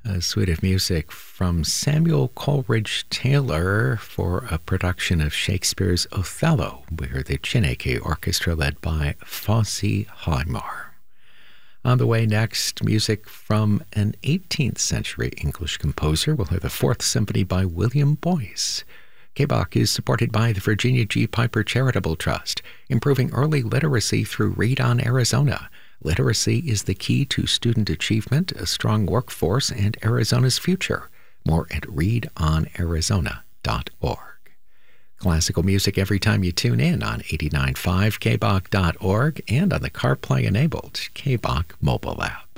A suite of music from Samuel Coleridge Taylor for a production of Shakespeare's Othello. We heard the Chineke Orchestra led by Fosse Highmore. On the way next, music from an 18th century English composer. We'll hear the Fourth Symphony by William Boyce. KBOC is supported by the Virginia G. Piper Charitable Trust, improving early literacy through Read on Arizona. Literacy is the key to student achievement, a strong workforce, and Arizona's future. More at readonarizona.org. Classical music every time you tune in on 89.5kbok.org and on the CarPlay-enabled KBOC mobile app.